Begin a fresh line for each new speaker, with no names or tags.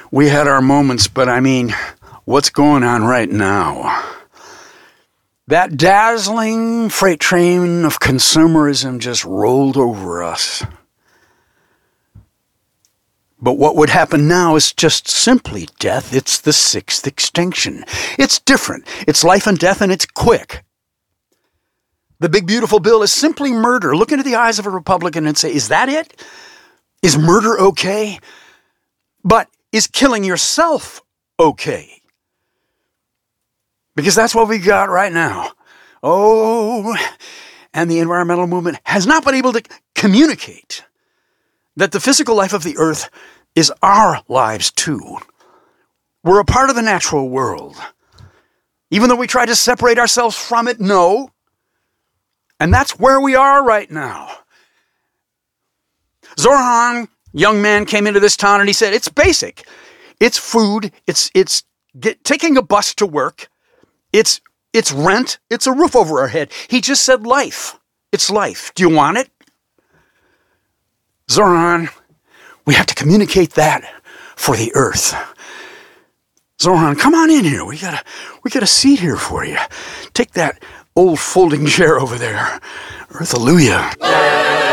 We had our moments, but I mean, what's going on right now? That dazzling freight train of consumerism just rolled over us. But what would happen now is just simply death. It's the sixth extinction. It's different. It's life and death, and it's quick. The big beautiful bill is simply murder. Look into the eyes of a Republican and say, is that it? Is murder okay? But is killing yourself okay? Because that's what we got right now. Oh, and the environmental movement has not been able to communicate that the physical life of the earth is our lives too. We're a part of the natural world. Even though we try to separate ourselves from it, no. And that's where we are right now. Zoran, young man, came into this town and he said, it's basic. It's food. It's taking a bus to work. It's rent. It's a roof over our head. He just said life. It's life. Do you want it? Zoran, we have to communicate that for the earth. Zoran, come on in here. We got a seat here for you. Take that old folding chair over there. Earth-alleluia.